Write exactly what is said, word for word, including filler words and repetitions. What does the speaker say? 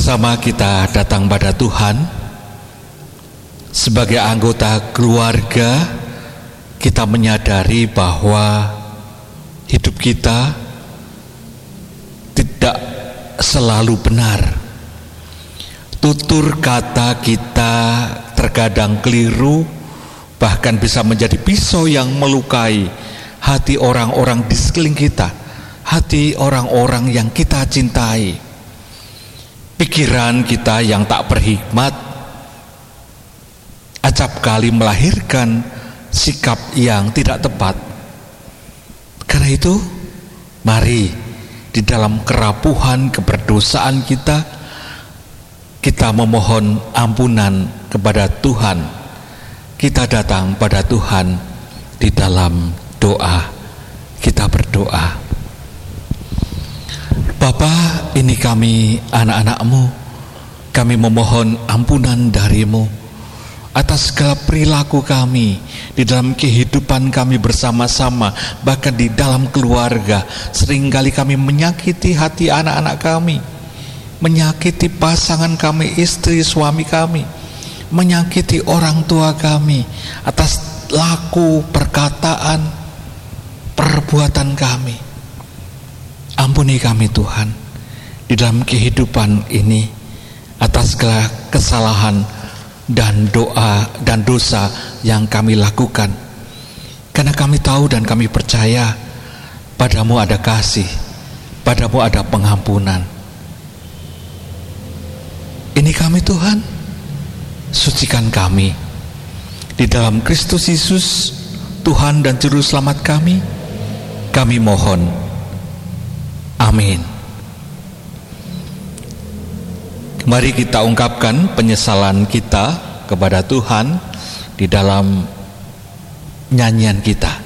Sama-sama kita datang pada Tuhan sebagai anggota keluarga. Kita menyadari bahwa hidup kita tidak selalu benar. Tutur kata kita terkadang keliru, bahkan bisa menjadi pisau yang melukai hati orang-orang di sekeliling kita, hati orang-orang yang kita cintai. Pikiran kita yang tak berhikmat acap kali melahirkan sikap yang tidak tepat. Karena itu, mari di dalam kerapuhan keberdosaan kita, kita memohon ampunan kepada Tuhan. Kita datang pada Tuhan di dalam doa. Kita berdoa. Bapa, ini kami anak-anak-Mu. Kami memohon ampunan dari-Mu atas segala perilaku kami di dalam kehidupan kami bersama-sama, bahkan di dalam keluarga. Seringkali kami menyakiti hati anak-anak kami, menyakiti pasangan kami, istri suami kami, menyakiti orang tua kami atas laku, perkataan, perbuatan kami. Ampuni kami Tuhan di dalam kehidupan ini atas segala kesalahan dan doa dan dosa yang kami lakukan. Karena kami tahu dan kami percaya padamu ada kasih, padamu ada pengampunan. Ini kami Tuhan, sucikan kami di dalam Kristus Yesus Tuhan dan Juru Selamat kami. Kami mohon. Amin. Mari kita ungkapkan penyesalan kita kepada Tuhan di dalam nyanyian kita.